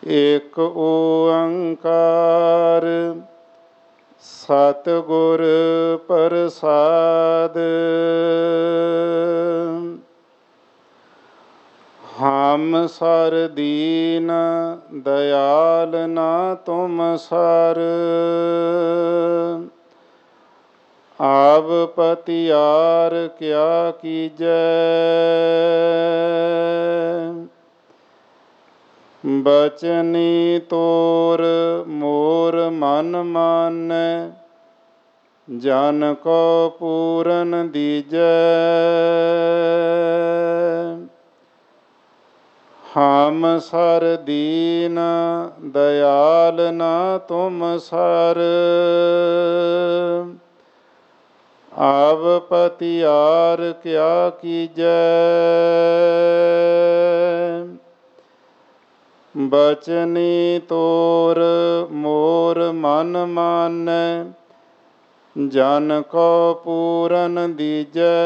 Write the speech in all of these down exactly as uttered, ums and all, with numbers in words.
ਏਕ ਓੰਕਾਰ ਸਤਿਗੁਰ ਪ੍ਰਸਾਦਿ। ਹਮ ਸਰ ਦੀਨ ਦਇਆਲ ਨਾ ਤੁਮ ਸਰ। ਆਵ ਪਤਿਆਰ ਕਿਆ ਕੀਜੈ। ਬਚਨੀ ਤੋਰ ਮੋਰ ਮਨ ਮਾਨੈ। ਜਨ ਕੋ ਪੂਰਨ ਦੀਜੈ। ਹਮ ਸਰ ਦੀਨ ਦਇਆਲ ਨਾ ਤੁਮ ਸਰ। ਆਵ ਪਤਿਆਰ ਕਿਆ ਕੀਜੈ। ਬਚਨੀ ਤੋਰ ਮੋਰ ਮਨ ਮਾਨੈ। ਜਨ ਕੋ ਪੂਰਨ ਦੀਜੈ।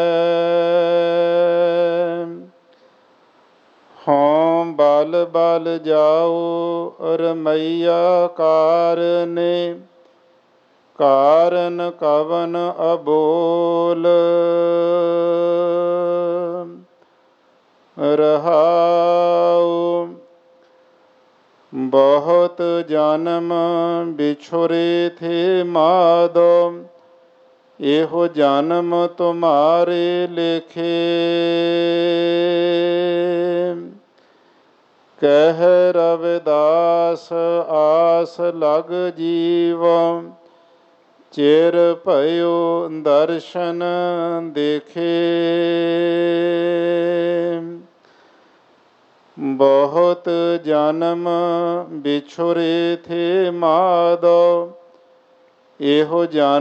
ਹਉ ਬਲ ਬਲ ਜਾਉ ਰਮਈਆ ਕਾਰਨੇ। ਕਾਰਨ ਕਵਨ ਅਬੋਲ। ਰਹਾਉ ਬਹੁਤ ਜਨਮ ਬਿਛੁਰੇ ਥੇ ਮਾਧੋ। ਇਹੋ ਜਨਮ ਤੁਮਾਰੇ ਲੇਖੇ। ਕਹਿ ਰਵਿਦਾਸ ਆਸ ਲਗ ਜੀਵ। ਚਿਰ ਭਇਓ ਦਰਸ਼ਨ ਦੇਖੇ। ਬਹੁਤ ਜਨਮ ਬਿਛੁਰੇ ਥੇ ਮਾਧੋ। ਇਹੋ ਜਨ